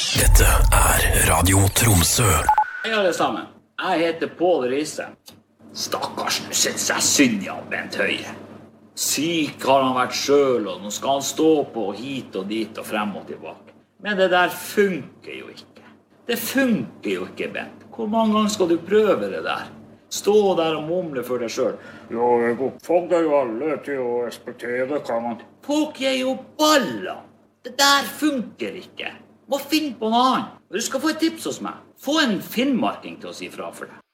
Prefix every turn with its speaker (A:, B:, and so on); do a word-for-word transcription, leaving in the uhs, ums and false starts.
A: Dette er Radio Tromsø.
B: Hei alle sammen, jeg heter Pål Riise. Stakkars, nu synes jeg synd i han Bent Høie. Syk har han vært selv, og nå skal han stå på hit og dit og frem og tilbake. Men det der funker jo ikke. Det funker jo ikke, Bent. Hvor mange ganger skal du prøve det der? Stå der og mumle for deg selv.
C: Jo, jeg oppfordrer jo alle til å respektere hva man...
B: Folk er jo baller. Det der funker ikke. Må finne på noe annet. Du skal få et tips hos meg. Få en finnmarking til å si fra for deg.